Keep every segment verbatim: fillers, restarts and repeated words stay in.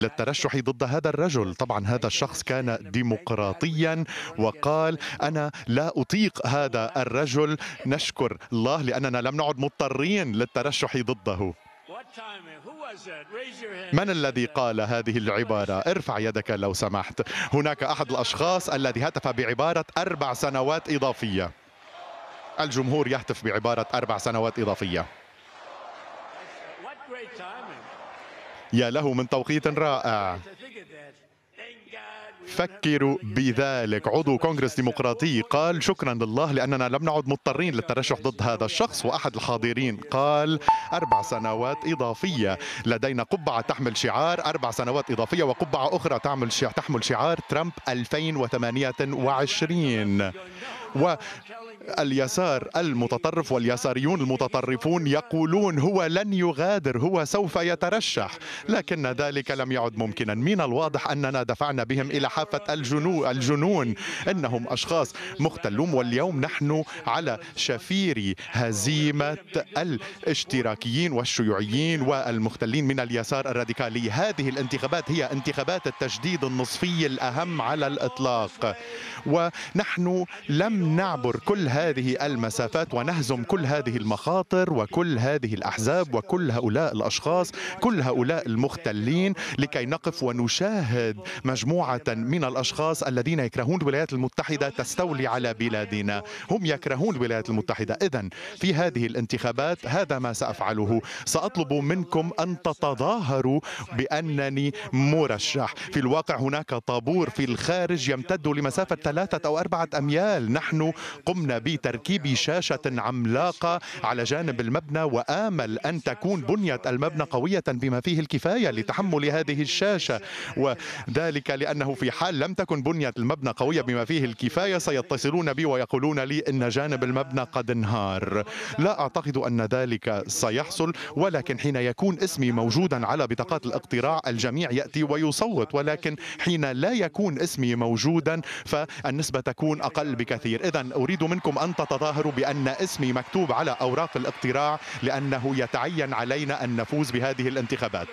للترشح ضد هذا الرجل. طبعا هذا الشخص كان ديمقراطيا وقال أنا لا أطيق هذا الرجل، نشكر الله لأننا لم نعد مضطرين للترشح ضده. من الذي قال هذه العبارة؟ ارفع يدك لو سمحت. هناك أحد الأشخاص الذي هتف بعبارة أربع سنوات إضافية. الجمهور يهتف بعبارة أربع سنوات إضافية. يا له من توقيت رائع. فكروا بذلك. عضو كونغرس ديمقراطي قال شكرا لله لأننا لم نعد مضطرين للترشح ضد هذا الشخص. وأحد الحاضرين قال أربع سنوات إضافية. لدينا قبعة تحمل شعار أربع سنوات إضافية وقبعة أخرى تعمل تحمل شعار ترامب ألفين وثمانية وعشرين. واليسار المتطرف واليساريون المتطرفون يقولون هو لن يغادر، هو سوف يترشح، لكن ذلك لم يعد ممكنا. من الواضح أننا دفعنا بهم إلى حافة الجنو الجنون. إنهم أشخاص مختلون، واليوم نحن على شفير هزيمة الاشتراكيين والشيوعيين والمختلين من اليسار الراديكالي. هذه الانتخابات هي انتخابات التجديد النصفي الأهم على الإطلاق، ونحن لم نعبر كل هذه المسافات ونهزم كل هذه المخاطر وكل هذه الأحزاب وكل هؤلاء الأشخاص، كل هؤلاء المختلين، لكي نقف ونشاهد مجموعة من الأشخاص الذين يكرهون الولايات المتحدة تستولي على بلادنا. هم يكرهون الولايات المتحدة. إذن في هذه الانتخابات هذا ما سأفعله. سأطلب منكم أن تتظاهروا بأنني مرشح. في الواقع هناك طابور في الخارج يمتد لمسافة ثلاثة أو أربعة أميال. نحن قمنا بتركيب شاشة عملاقة على جانب المبنى، وآمل أن تكون بنية المبنى قوية بما فيه الكفاية لتحمل هذه الشاشة، وذلك لأنه في حال لم تكن بنية المبنى قوية بما فيه الكفاية سيتصلون بي ويقولون لي إن جانب المبنى قد انهار. لا أعتقد أن ذلك سيحصل، ولكن حين يكون اسمي موجودا على بطاقات الاقتراع الجميع يأتي ويصوت، ولكن حين لا يكون اسمي موجودا فالنسبة تكون أقل بكثير. إذن أريد منكم أن تتظاهروا بأن اسمي مكتوب على أوراق الاقتراع، لأنه يتعين علينا أن نفوز بهذه الانتخابات.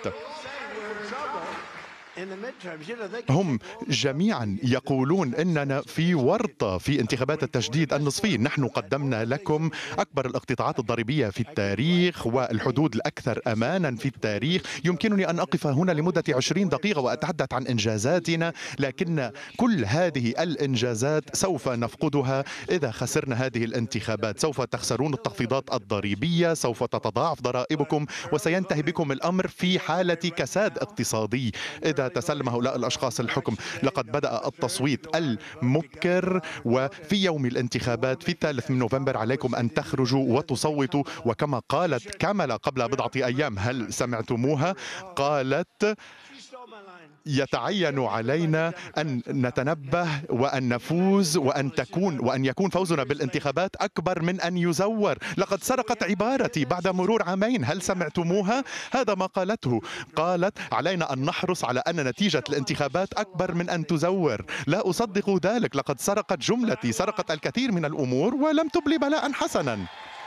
هم جميعا يقولون إننا في ورطة في انتخابات التجديد النصفي. نحن قدمنا لكم أكبر الاقتطاعات الضريبية في التاريخ والحدود الأكثر أمانا في التاريخ. يمكنني أن أقف هنا لمدة عشرين دقيقة وأتحدث عن إنجازاتنا، لكن كل هذه الإنجازات سوف نفقدها إذا خسرنا هذه الانتخابات. سوف تخسرون التخفيضات الضريبية، سوف تتضاعف ضرائبكم، وسينتهي بكم الأمر في حالة كساد اقتصادي إذا تسلم هؤلاء الأشخاص الحكم. لقد بدأ التصويت المبكر، وفي يوم الانتخابات في الثالث من نوفمبر عليكم أن تخرجوا وتصوتوا. وكما قالت كاملا قبل بضعة أيام، هل سمعتموها؟ قالت يتعين علينا أن نتنبه وأن نفوز وأن تكون وأن يكون فوزنا بالانتخابات أكبر من أن يزور. لقد سرقت عبارتي بعد مرور عامين. هل سمعتموها؟ هذا ما قالته. قالت علينا أن نحرص على أن نتيجة الانتخابات أكبر من أن تزور. لا أصدق ذلك. لقد سرقت جملتي، سرقت الكثير من الأمور ولم تبلي بلاء حسنا.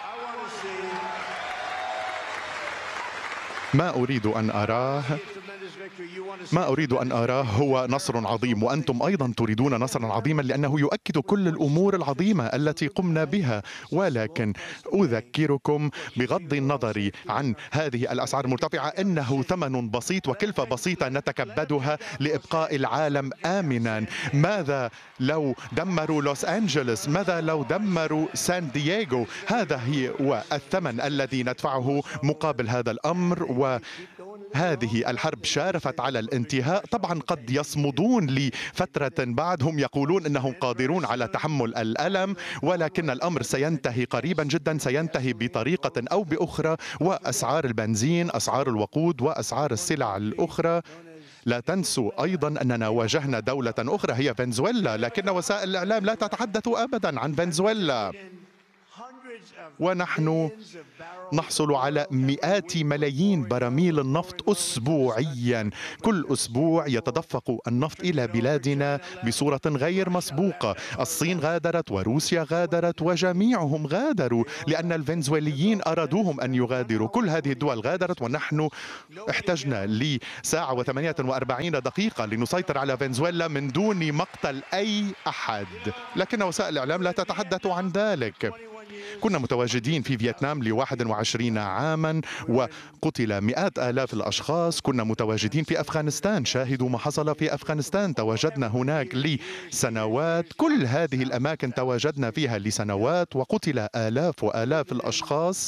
ما أريد أن أراه ما أريد أن أراه هو نصر عظيم، وأنتم أيضا تريدون نصرا عظيما لأنه يؤكد كل الأمور العظيمة التي قمنا بها. ولكن أذكركم بغض النظر عن هذه الأسعار المرتفعة إنه ثمن بسيط وكلفة بسيطة نتكبدها لإبقاء العالم آمنا. ماذا لو دمروا لوس أنجلوس؟ ماذا لو دمروا سان دييغو؟ هذا هو الثمن الذي ندفعه مقابل هذا الأمر. و هذه الحرب شارفت على الانتهاء. طبعا قد يصمدون لفترة بعد، هم يقولون أنهم قادرون على تحمل الألم، ولكن الأمر سينتهي قريبا جدا، سينتهي بطريقة أو بأخرى. وأسعار البنزين، أسعار الوقود، وأسعار السلع الأخرى. لا تنسوا أيضا أننا واجهنا دولة أخرى هي فنزويلا، لكن وسائل الإعلام لا تتحدث أبدا عن فنزويلا. ونحن نحصل على مئات ملايين براميل النفط أسبوعيا. كل أسبوع يتدفق النفط إلى بلادنا بصورة غير مسبوقة. الصين غادرت وروسيا غادرت وجميعهم غادروا لأن الفنزويليين أرادوهم أن يغادروا. كل هذه الدول غادرت ونحن احتجنا لساعة وثمانية وأربعين دقيقة لنسيطر على فنزويلا من دون مقتل أي أحد، لكن وسائل الإعلام لا تتحدث عن ذلك. كنا متواجدين في فيتنام لواحد وعشرين عاما وقتل مئات آلاف الأشخاص. كنا متواجدين في أفغانستان، شاهدوا ما حصل في أفغانستان. تواجدنا هناك لسنوات، كل هذه الأماكن تواجدنا فيها لسنوات وقتل آلاف وآلاف الأشخاص.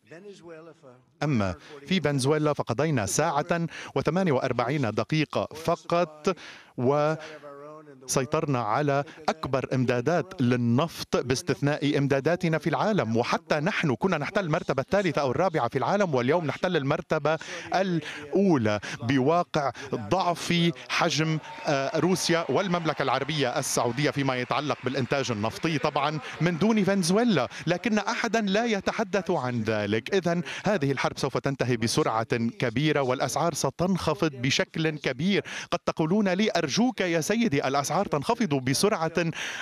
أما في فنزويلا فقضينا ساعة وثمانية وأربعين دقيقة فقط و سيطرنا على أكبر إمدادات للنفط باستثناء إمداداتنا في العالم، وحتى نحن كنا نحتل المرتبة الثالثة أو الرابعة في العالم، واليوم نحتل المرتبة الأولى بواقع ضعف حجم روسيا والمملكة العربية السعودية فيما يتعلق بالإنتاج النفطي طبعا من دون فنزويلا، لكن أحدا لا يتحدث عن ذلك. إذن هذه الحرب سوف تنتهي بسرعة كبيرة والأسعار ستنخفض بشكل كبير. قد تقولون لي أرجوك يا سيدي الأسعار تنخفض بسرعة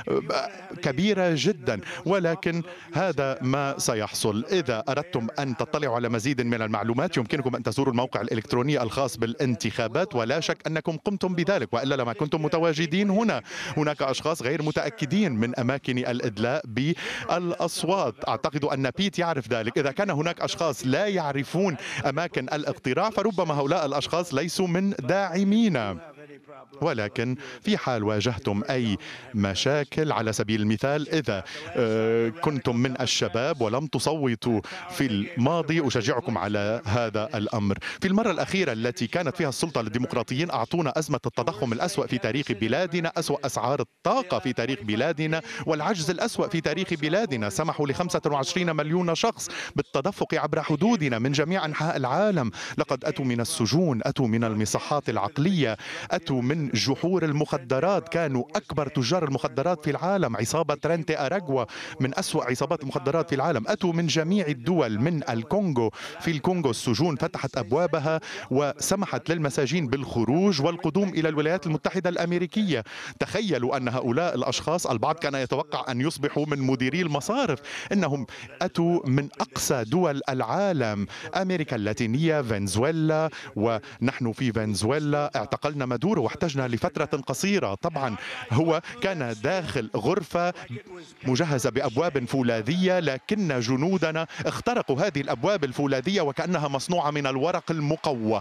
كبيرة جدا، ولكن هذا ما سيحصل. إذا أردتم أن تطلعوا على مزيد من المعلومات يمكنكم أن تزوروا الموقع الإلكتروني الخاص بالانتخابات، ولا شك أنكم قمتم بذلك وإلا لما كنتم متواجدين هنا. هناك أشخاص غير متأكدين من أماكن الإدلاء بالأصوات، أعتقد أن بيت يعرف ذلك. إذا كان هناك أشخاص لا يعرفون أماكن الاقتراع فربما هؤلاء الأشخاص ليسوا من داعمين. ولكن في حال واجهتم أي مشاكل، على سبيل المثال إذا كنتم من الشباب ولم تصوتوا في الماضي، أشجعكم على هذا الأمر. في المرة الأخيرة التي كانت فيها السلطة للديمقراطيين أعطونا أزمة التضخم الأسوأ في تاريخ بلادنا، أسوأ أسعار الطاقة في تاريخ بلادنا، والعجز الأسوأ في تاريخ بلادنا. سمحوا ل خمسة وعشرين مليون شخص بالتدفق عبر حدودنا من جميع أنحاء العالم. لقد أتوا من السجون، أتوا من المصحات العقلية، أتوا من جحور المخدرات. كانوا أكبر تجار المخدرات في العالم، عصابة رنتي أراغوا من أسوأ عصابات المخدرات في العالم. أتوا من جميع الدول، من الكونغو. في الكونغو السجون فتحت أبوابها وسمحت للمساجين بالخروج والقدوم إلى الولايات المتحدة الأمريكية. تخيلوا أن هؤلاء الأشخاص، البعض كان يتوقع أن يصبحوا من مديري المصارف، إنهم أتوا من أقصى دول العالم، أمريكا اللاتينية، فنزويلا. ونحن في فنزويلا اعتقلنا مادورو واحتجنا لفترة قصيرة. طبعا هو كان داخل غرفة مجهزة بأبواب فولاذية، لكن جنودنا اخترقوا هذه الأبواب الفولاذية وكأنها مصنوعة من الورق المقوى.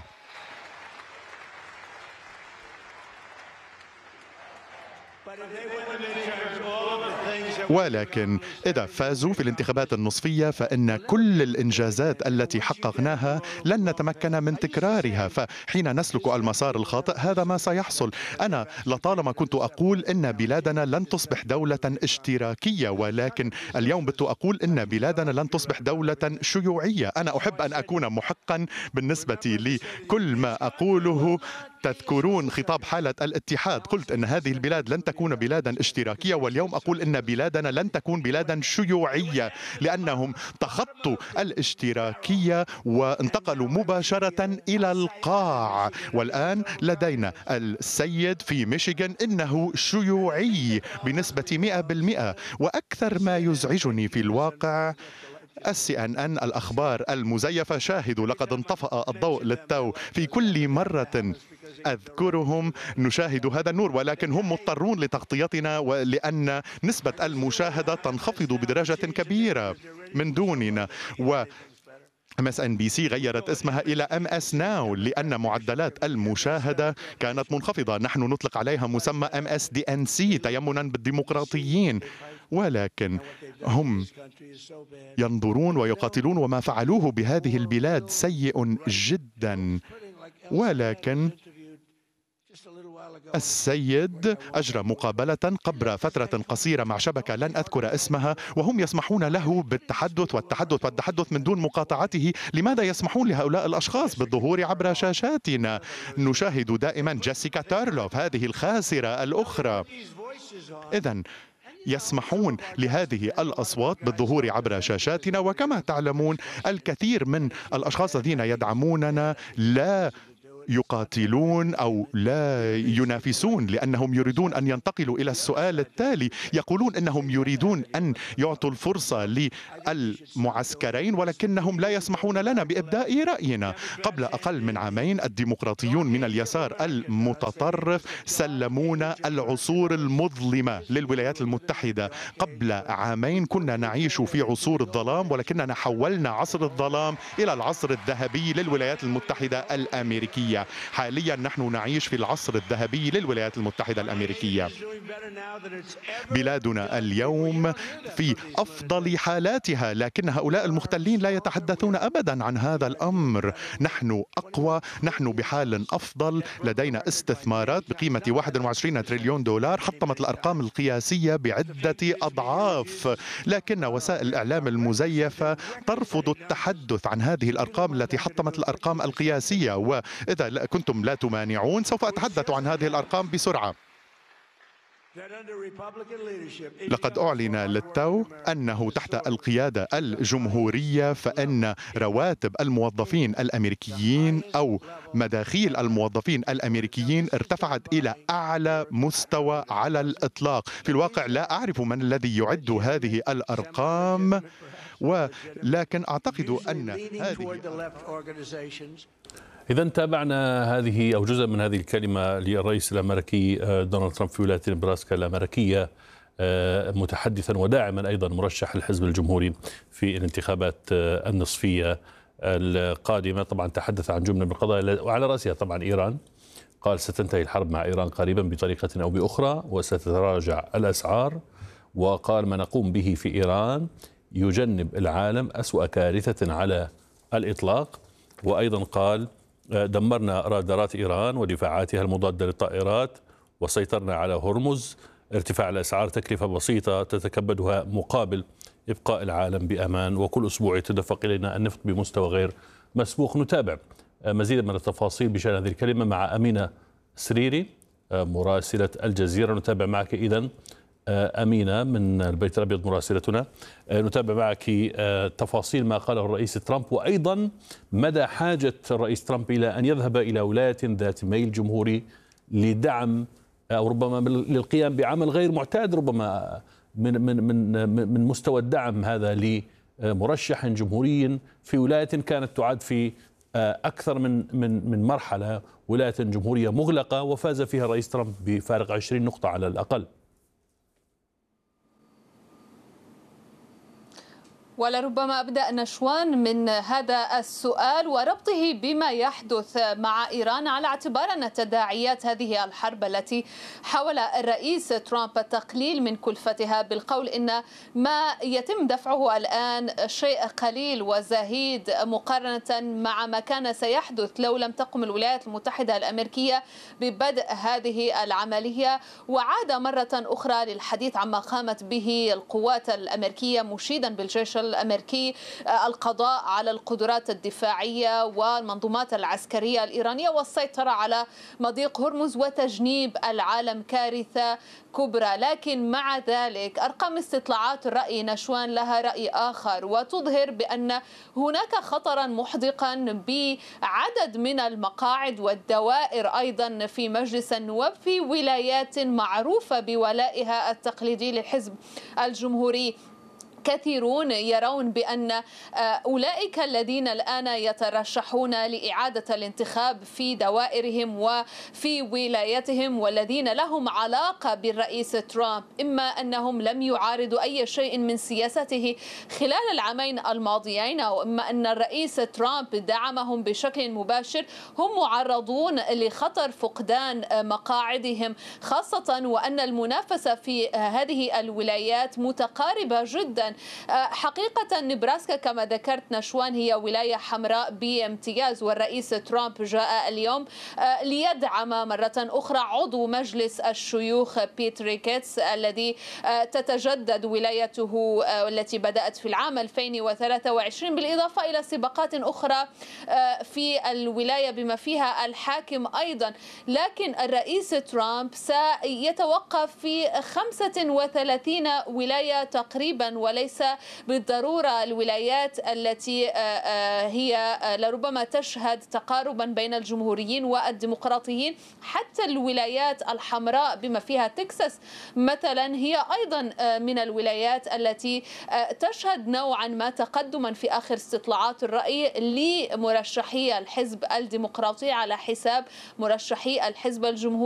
ولكن إذا فازوا في الانتخابات النصفية فإن كل الإنجازات التي حققناها لن نتمكن من تكرارها، فحين نسلك المسار الخاطئ هذا ما سيحصل. أنا لطالما كنت أقول إن بلادنا لن تصبح دولة اشتراكية، ولكن اليوم بت أقول إن بلادنا لن تصبح دولة شيوعية. أنا أحب أن أكون محقا بالنسبة لكل ما أقوله. تذكرون خطاب حالة الاتحاد، قلت أن هذه البلاد لن تكون بلادا اشتراكية، واليوم أقول أن بلادنا لن تكون بلادا شيوعية، لأنهم تخطوا الاشتراكية وانتقلوا مباشرة إلى القاع. والآن لدينا السيد في ميشيغان إنه شيوعي بنسبة مئة بالمئة. وأكثر ما يزعجني في الواقع السي ان ان، الأخبار المزيفة. شاهدوا لقد انطفأ الضوء للتو في كل مرة أذكرهم نشاهد هذا النور، ولكن هم مضطرون لتغطيتنا لأن نسبة المشاهدة تنخفض بدرجة كبيرة من دوننا. و ام اس ان بي سي غيرت اسمها إلى ام اس ناو لأن معدلات المشاهدة كانت منخفضة. نحن نطلق عليها مسمى ام اس دي ان سي تيمنا بالديمقراطيين، ولكن هم ينظرون ويقاتلون، وما فعلوه بهذه البلاد سيء جدا. ولكن السيد أجرى مقابلة قبل فترة قصيرة مع شبكة لن أذكر اسمها، وهم يسمحون له بالتحدث والتحدث والتحدث من دون مقاطعته. لماذا يسمحون لهؤلاء الأشخاص بالظهور عبر شاشاتنا؟ نشاهد دائما جيسيكا تارلوف هذه الخاسرة الأخرى. إذن يسمحون لهذه الأصوات بالظهور عبر شاشاتنا. وكما تعلمون الكثير من الأشخاص الذين يدعموننا لا يقاتلون أو لا ينافسون لأنهم يريدون أن ينتقلوا إلى السؤال التالي. يقولون أنهم يريدون أن يعطوا الفرصة للمعسكرين ولكنهم لا يسمحون لنا بإبداء رأينا. قبل أقل من عامين الديمقراطيون من اليسار المتطرف سلمونا العصور المظلمة للولايات المتحدة. قبل عامين كنا نعيش في عصور الظلام ولكننا حولنا عصر الظلام إلى العصر الذهبي للولايات المتحدة الأمريكية. حاليا نحن نعيش في العصر الذهبي للولايات المتحدة الأمريكية. بلادنا اليوم في أفضل حالاتها، لكن هؤلاء المختلين لا يتحدثون أبدا عن هذا الأمر. نحن أقوى، نحن بحال أفضل، لدينا استثمارات بقيمة واحد وعشرين تريليون دولار حطمت الأرقام القياسية بعدة أضعاف، لكن وسائل الإعلام المزيفة ترفض التحدث عن هذه الأرقام التي حطمت الأرقام القياسية. وإذا كنتم لا تمانعون سوف أتحدث عن هذه الأرقام بسرعة. لقد أعلن للتو أنه تحت القيادة الجمهورية فإن رواتب الموظفين الأمريكيين أو مداخيل الموظفين الأمريكيين ارتفعت إلى أعلى مستوى على الإطلاق. في الواقع لا أعرف من الذي يعد هذه الأرقام، ولكن أعتقد أن هذه إذا تابعنا هذه أو جزء من هذه الكلمة للرئيس الأمريكي دونالد ترامب في ولاية نبراسكا الأمريكية، متحدثا وداعما أيضا مرشح الحزب الجمهوري في الانتخابات النصفية القادمة. طبعا تحدث عن جملة من القضايا وعلى رأسها طبعا إيران. قال ستنتهي الحرب مع إيران قريبا بطريقة أو بأخرى وستتراجع الأسعار. وقال ما نقوم به في إيران يجنب العالم أسوأ كارثة على الإطلاق. وأيضا قال دمرنا رادارات إيران ودفاعاتها المضادة للطائرات وسيطرنا على هرمز. ارتفاع الأسعار تكلفة بسيطة تتكبدها مقابل إبقاء العالم بأمان، وكل أسبوع يتدفق إلينا النفط بمستوى غير مسبوق. نتابع مزيدا من التفاصيل بشأن هذه الكلمة مع أمينة سريري مراسلة الجزيرة. نتابع معك إذن أمينة من البيت الأبيض مراسلتنا، نتابع معك تفاصيل ما قاله الرئيس ترامب وأيضا مدى حاجة الرئيس ترامب إلى أن يذهب إلى ولاية ذات ميل جمهوري لدعم أو ربما للقيام بعمل غير معتاد ربما من من من من مستوى الدعم هذا لمرشح جمهوري في ولاية كانت تعد في أكثر من من من مرحلة ولاية جمهورية مغلقة وفاز فيها الرئيس ترامب بفارق عشرين نقطة على الأقل. ولربما أبدأ نشوان من هذا السؤال وربطه بما يحدث مع إيران، على اعتبار أن تداعيات هذه الحرب التي حاول الرئيس ترامب التقليل من كلفتها بالقول إن ما يتم دفعه الآن شيء قليل وزهيد مقارنة مع ما كان سيحدث لو لم تقم الولايات المتحدة الأمريكية ببدء هذه العملية. وعاد مرة أخرى للحديث عما قامت به القوات الأمريكية مشيدا بالجيش الأمريكي القضاء على القدرات الدفاعية والمنظومات العسكرية الإيرانية والسيطرة على مضيق هرمز وتجنيب العالم كارثة كبرى. لكن مع ذلك أرقام استطلاعات الرأي نشوان لها رأي آخر وتظهر بأن هناك خطرا محدقا بعدد من المقاعد والدوائر أيضا في مجلس النواب في ولايات معروفة بولائها التقليدي للحزب الجمهوري. كثيرون يرون بأن أولئك الذين الآن يترشحون لإعادة الانتخاب في دوائرهم وفي ولايتهم والذين لهم علاقة بالرئيس ترامب إما أنهم لم يعارضوا أي شيء من سياسته خلال العامين الماضيين أو إما أن الرئيس ترامب دعمهم بشكل مباشر، هم معرضون لخطر فقدان مقاعدهم، خاصة وأن المنافسة في هذه الولايات متقاربة جدا حقيقة نبراسكا كما ذكرت نشوان هي ولاية حمراء بامتياز، والرئيس ترامب جاء اليوم ليدعم مرة أخرى عضو مجلس الشيوخ بيت ريكيتس الذي تتجدد ولايته التي بدأت في العام ألفين وثلاثة وعشرين، بالإضافة إلى سباقات أخرى في الولاية بما فيها الحاكم أيضا. لكن الرئيس ترامب سيتوقف في خمسة وثلاثين ولاية تقريبا، وليس بالضرورة الولايات التي هي لربما تشهد تقاربا بين الجمهوريين والديمقراطيين. حتى الولايات الحمراء بما فيها تكساس مثلا هي أيضا من الولايات التي تشهد نوعا ما تقدما في آخر استطلاعات الرأي لمرشحي الحزب الديمقراطي على حساب مرشحي الحزب الجمهوري.